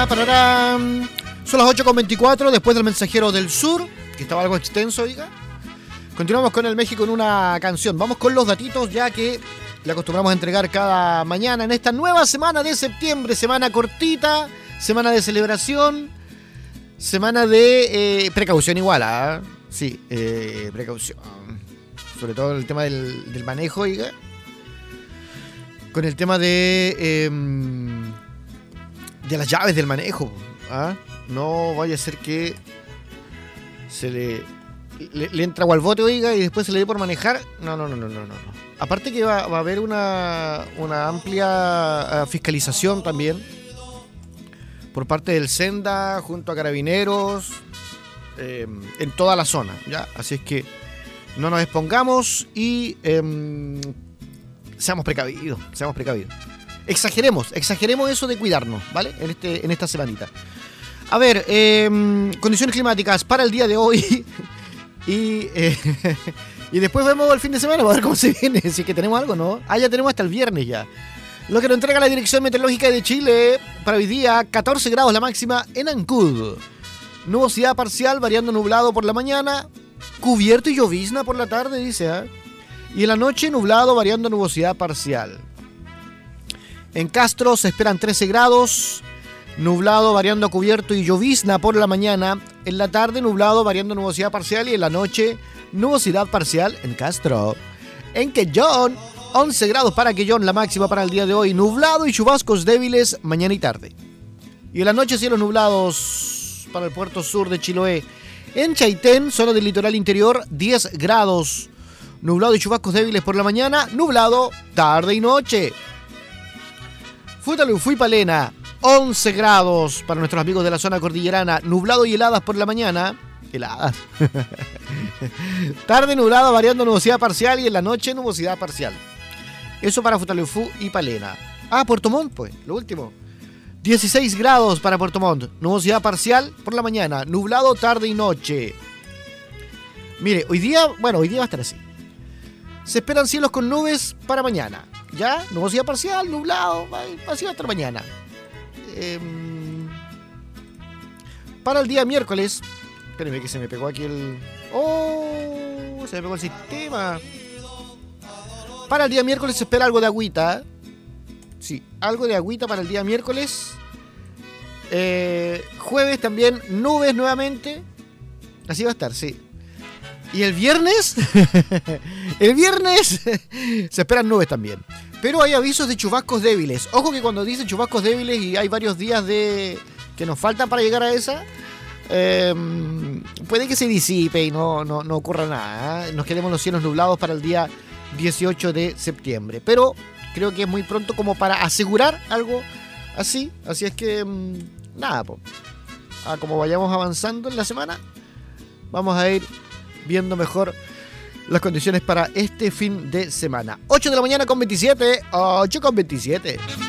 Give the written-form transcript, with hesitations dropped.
Pararán. Son las 8:24 después del Mensajero del Sur, que estaba algo extenso, oiga. Continuamos con el México en una canción. Vamos con los datitos ya que le acostumbramos a entregar cada mañana en esta nueva semana de septiembre. Semana cortita, semana de celebración, semana de precaución igual, ¿eh? Sí, precaución. Sobre todo el tema del manejo, oiga. Con el tema de las llaves del manejo, ¿ah? No vaya a ser que se le entra agua al bote, oiga, y después se le dé por manejar. No. Aparte que va a haber una amplia fiscalización también por parte del Senda junto a Carabineros en toda la zona, ¿ya? Así es que no nos expongamos y seamos precavidos. Exageremos eso de cuidarnos, ¿vale? En esta semanita. A ver, condiciones climáticas para el día de hoy y después vemos el fin de semana para ver cómo se viene, si es que tenemos algo, ¿no? Ya tenemos hasta el viernes ya. Lo que nos entrega la Dirección Meteorológica de Chile para hoy día, 14 grados la máxima en Ancud. Nubosidad parcial, variando nublado por la mañana, cubierto y llovizna por la tarde, dice, ¿eh? Y en la noche nublado, variando nubosidad parcial. En Castro se esperan 13 grados, nublado, variando cubierto y llovizna por la mañana. En la tarde nublado, variando nubosidad parcial y en la noche nubosidad parcial en Castro. En Quellón, 11 grados para Quellón, la máxima para el día de hoy. Nublado y chubascos débiles mañana y tarde. Y en la noche cielos nublados para el puerto sur de Chiloé. En Chaitén, zona del litoral interior, 10 grados. Nublado y chubascos débiles por la mañana. Nublado, tarde y noche. Futaleufú y Palena, 11 grados para nuestros amigos de la zona cordillerana. Nublado y heladas por la mañana. Heladas. Tarde nublado, variando nubosidad parcial y en la noche nubosidad parcial. Eso para Futaleufú y Palena. Puerto Montt, pues, lo último. 16 grados para Puerto Montt. Nubosidad parcial por la mañana. Nublado, tarde y noche. Mire, hoy día va a estar así. Se esperan cielos con nubes para mañana. ¿Ya? Nubosidad parcial, nublado, así va a estar mañana. Para el día miércoles. Espérenme que se me pegó aquí el... se me pegó el sistema. Para el día miércoles se espera algo de agüita. Sí, algo de agüita para el día miércoles. Jueves también nubes nuevamente. Así va a estar, sí. Y el viernes, se esperan nubes también. Pero hay avisos de chubascos débiles. Ojo que cuando dicen chubascos débiles y hay varios días que nos faltan para llegar a esa, puede que se disipe y no ocurra nada, ¿eh? Nos quedemos los cielos nublados para el día 18 de septiembre. Pero creo que es muy pronto como para asegurar algo así. Así es que, nada, como vayamos avanzando en la semana, vamos a ir viendo mejor las condiciones para este fin de semana. 8 de la mañana con 27. 8 con 27.